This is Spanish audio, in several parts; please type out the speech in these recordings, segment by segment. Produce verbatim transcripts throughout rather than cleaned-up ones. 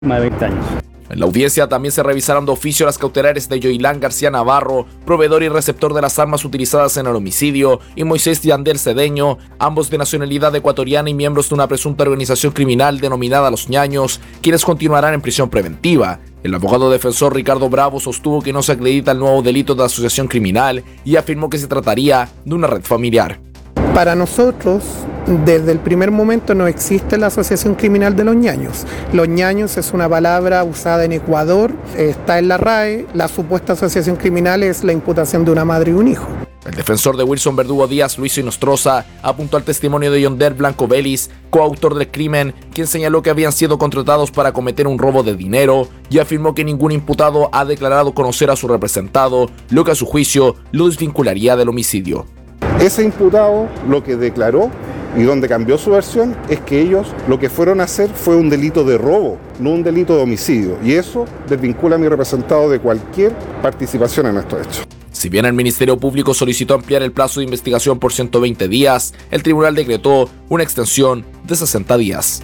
más de veinte años. En la audiencia también se revisaron de oficio las cautelares de Yoilán García Navarro, proveedor y receptor de las armas utilizadas en el homicidio, y Moisés Yandel Cedeño, ambos de nacionalidad ecuatoriana y miembros de una presunta organización criminal denominada Los Ñaños, quienes continuarán en prisión preventiva. El abogado defensor Ricardo Bravo sostuvo que no se acredita el nuevo delito de asociación criminal y afirmó que se trataría de una red familiar. Para nosotros, desde el primer momento no existe la asociación criminal de los ñaños. Los ñaños es una palabra usada en Ecuador, está en la R A E, la supuesta asociación criminal es la imputación de una madre y un hijo. El defensor de Wilson Verdugo Díaz, Luis Inostroza, apuntó al testimonio de Yonder Blanco Vélez, coautor del crimen, quien señaló que habían sido contratados para cometer un robo de dinero y afirmó que ningún imputado ha declarado conocer a su representado, lo que a su juicio lo desvincularía del homicidio. Ese imputado lo que declaró y donde cambió su versión es que ellos lo que fueron a hacer fue un delito de robo, no un delito de homicidio, y eso desvincula a mi representado de cualquier participación en estos hechos. Si bien el Ministerio Público solicitó ampliar el plazo de investigación por ciento veinte días, el tribunal decretó una extensión de sesenta días.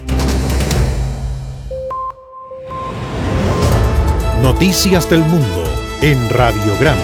Noticias del Mundo en Radiograma.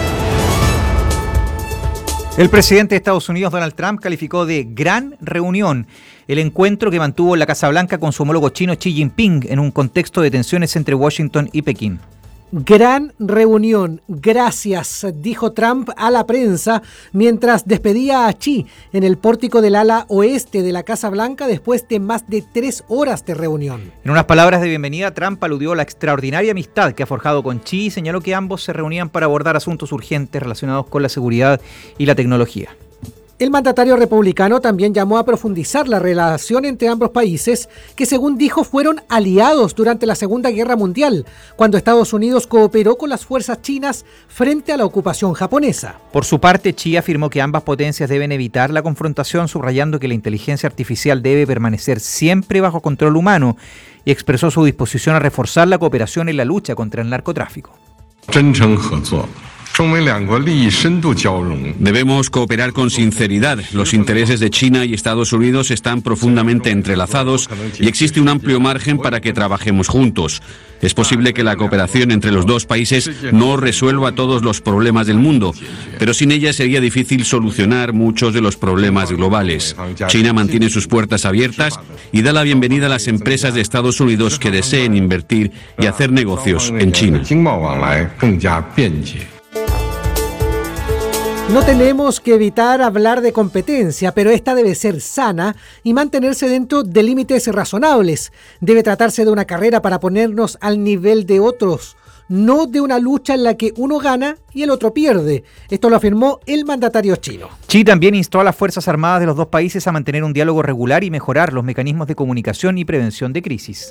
El presidente de Estados Unidos, Donald Trump, calificó de gran reunión el encuentro que mantuvo en la Casa Blanca con su homólogo chino Xi Jinping en un contexto de tensiones entre Washington y Pekín. Gran reunión, gracias, dijo Trump a la prensa mientras despedía a Xi en el pórtico del ala oeste de la Casa Blanca después de más de tres horas de reunión. En unas palabras de bienvenida, Trump aludió a la extraordinaria amistad que ha forjado con Xi y señaló que ambos se reunían para abordar asuntos urgentes relacionados con la seguridad y la tecnología. El mandatario republicano también llamó a profundizar la relación entre ambos países, que según dijo fueron aliados durante la Segunda Guerra Mundial, cuando Estados Unidos cooperó con las fuerzas chinas frente a la ocupación japonesa. Por su parte, Xi afirmó que ambas potencias deben evitar la confrontación, subrayando que la inteligencia artificial debe permanecer siempre bajo control humano, y expresó su disposición a reforzar la cooperación en la lucha contra el narcotráfico. Debemos cooperar con sinceridad. Los intereses de China y Estados Unidos están profundamente entrelazados y existe un amplio margen para que trabajemos juntos. Es posible que la cooperación entre los dos países no resuelva todos los problemas del mundo, pero sin ella sería difícil solucionar muchos de los problemas globales. China mantiene sus puertas abiertas y da la bienvenida a las empresas de Estados Unidos que deseen invertir y hacer negocios en China. No tenemos que evitar hablar de competencia, pero esta debe ser sana y mantenerse dentro de límites razonables. Debe tratarse de una carrera para ponernos al nivel de otros, no de una lucha en la que uno gana y el otro pierde. Esto lo afirmó el mandatario chino. Xi también instó a las Fuerzas Armadas de los dos países a mantener un diálogo regular y mejorar los mecanismos de comunicación y prevención de crisis.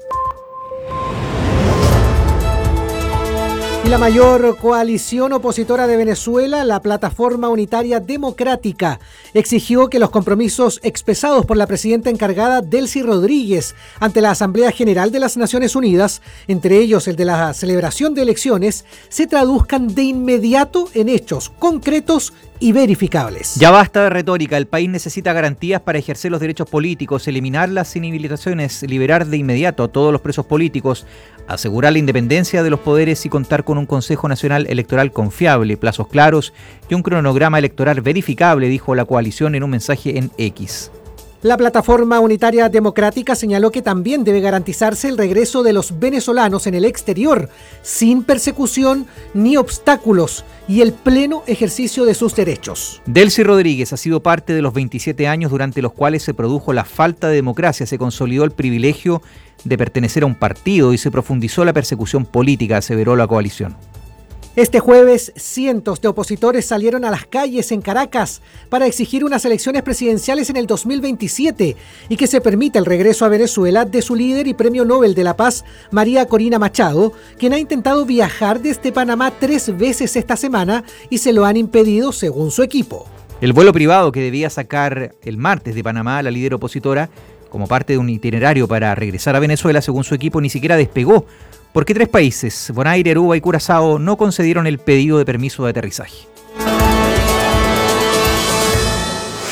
Y la mayor coalición opositora de Venezuela, la Plataforma Unitaria Democrática, exigió que los compromisos expresados por la presidenta encargada Delcy Rodríguez ante la Asamblea General de las Naciones Unidas, entre ellos el de la celebración de elecciones, se traduzcan de inmediato en hechos concretos y verificables. Ya basta de retórica, el país necesita garantías para ejercer los derechos políticos, eliminar las inhabilitaciones, liberar de inmediato a todos los presos políticos, asegurar la independencia de los poderes y contar con un Consejo Nacional Electoral confiable, plazos claros y un cronograma electoral verificable, dijo la coalición en un mensaje en X. La Plataforma Unitaria Democrática señaló que también debe garantizarse el regreso de los venezolanos en el exterior, sin persecución ni obstáculos, y el pleno ejercicio de sus derechos. Delcy Rodríguez ha sido parte de los veintisiete años durante los cuales se produjo la falta de democracia, se consolidó el privilegio de pertenecer a un partido y se profundizó la persecución política, aseveró la coalición. Este jueves, cientos de opositores salieron a las calles en Caracas para exigir unas elecciones presidenciales en el dos mil veintisiete y que se permita el regreso a Venezuela de su líder y Premio Nobel de la Paz, María Corina Machado, quien ha intentado viajar desde Panamá tres veces esta semana y se lo han impedido según su equipo. El vuelo privado que debía sacar el martes de Panamá a la líder opositora como parte de un itinerario para regresar a Venezuela, según su equipo, ni siquiera despegó, porque tres países, Bonaire, Aruba y Curazao, no concedieron el pedido de permiso de aterrizaje.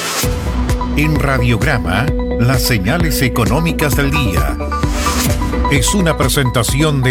En Radiograma, las señales económicas del día. es una presentación de